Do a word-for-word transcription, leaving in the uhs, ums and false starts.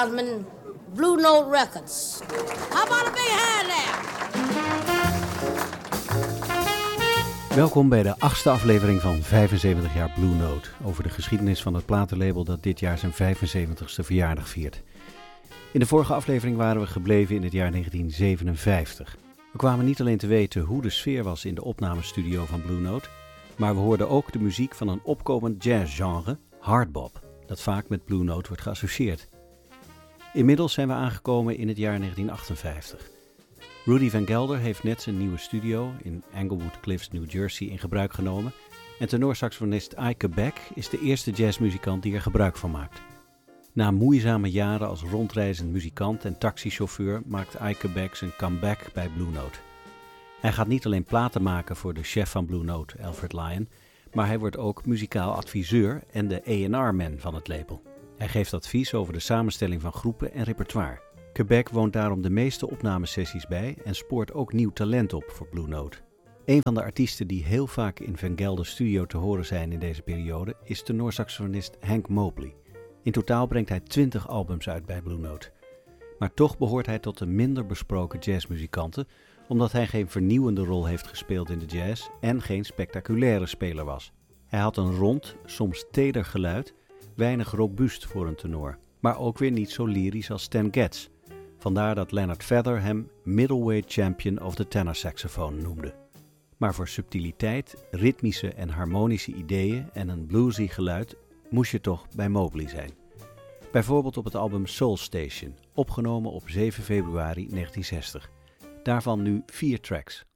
Blue Note Records. How about a big hand there? Welkom bij de achtste aflevering van vijfenzeventig jaar Blue Note, over de geschiedenis van het platenlabel dat dit jaar zijn vijfenzeventigste verjaardag viert. In de vorige aflevering waren we gebleven in het jaar negentien zevenenvijftig. We kwamen niet alleen te weten hoe de sfeer was in de opnamestudio van Blue Note, maar we hoorden ook de muziek van een opkomend jazzgenre, hardbop, dat vaak met Blue Note wordt geassocieerd. Inmiddels zijn we aangekomen in het jaar negentien achtenvijftig. Rudy Van Gelder heeft net zijn nieuwe studio in Englewood Cliffs, New Jersey in gebruik genomen en tenorsaxofonist Ike Beck is de eerste jazzmuzikant die er gebruik van maakt. Na moeizame jaren als rondreizend muzikant en taxichauffeur maakt Ike Beck zijn comeback bij Blue Note. Hij gaat niet alleen platen maken voor de chef van Blue Note, Alfred Lion, maar hij wordt ook muzikaal adviseur en de A en R-man van het label. Hij geeft advies over de samenstelling van groepen en repertoire. Quebec woont daarom de meeste opnamesessies bij en spoort ook nieuw talent op voor Blue Note. Een van de artiesten die heel vaak in Van Gelder's studio te horen zijn in deze periode is tenorsaxofonist Hank Mobley. In totaal brengt hij twintig albums uit bij Blue Note. Maar toch behoort hij tot de minder besproken jazzmuzikanten, omdat hij geen vernieuwende rol heeft gespeeld in de jazz en geen spectaculaire speler was. Hij had een rond, soms teder geluid, weinig robuust voor een tenor, maar ook weer niet zo lyrisch als Stan Getz. Vandaar dat Leonard Feather hem middleweight champion of the tenor saxophone noemde. Maar voor subtiliteit, ritmische en harmonische ideeën en een bluesy geluid moest je toch bij Mobley zijn. Bijvoorbeeld op het album Soul Station, opgenomen op zeven februari negentien zestig. Daarvan nu vier tracks.